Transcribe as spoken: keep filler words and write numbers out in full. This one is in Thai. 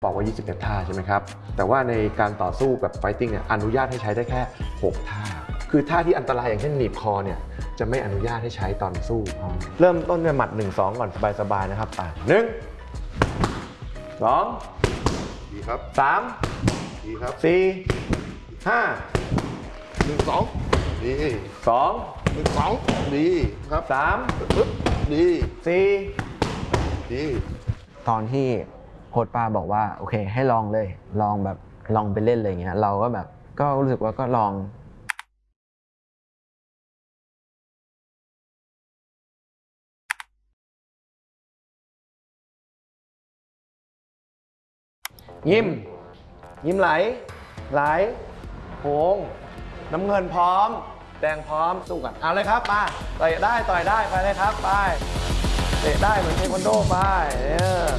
บอกว่ายี่สิบเอ็ดท่าใช่ไหมครับแต่ว่าในการต่อสู้แบบไฟติ้งเนี่ยอนุญาตให้ใช้ได้แค่หกท่าคือท่าที่อันตรายอย่างเช่นหนีบคอเนี่ยจะไม่อนุญาตให้ใช้ตอนสู้เริ่มต้นด้วยหมัดหนึ่งสองก่อนสบายๆนะครับอ่ะหนึ่งสองดีครับสามดีครับสี่ห้าหนึ่งสองดีสองหนึ่งสองดีครับสามปึ๊บดีสี่ดีตอนที่โค้ชป้าบอกว่าโอเคให้ลองเลยลองแบบลองไปเล่นอะไรเงี้ยเราก็แบบก็รู้สึกว่าก็ลองยิ้มยิ้มไหลไหลโค้งน้ำเงินพร้อมแดงพร้อมสู้กันเอาเลยครับมาต่อยได้ต่อยได้ไปเลยครับไปเตะได้เหมือนเทควันโดไปเนี่ย